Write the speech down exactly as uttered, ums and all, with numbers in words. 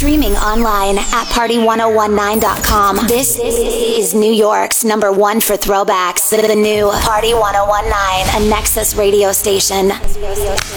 streaming online at party one oh one nine dot com. This is New York's number one for throwbacks. The new Party one oh one nine, a Nexus radio station.